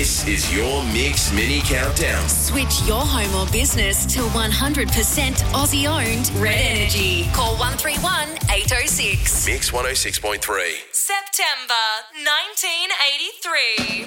This is your Mix Mini Countdown. Switch your home or business to 100% Aussie-owned Red Energy. Call 131 806. Mix 106.3. September 1983.